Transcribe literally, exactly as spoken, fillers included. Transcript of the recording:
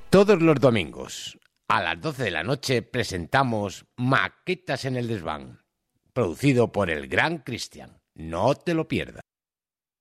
Todos los domingos, a las doce de la noche, presentamos Maquetas en el Desván, producido por el gran Cristian. No te lo pierdas.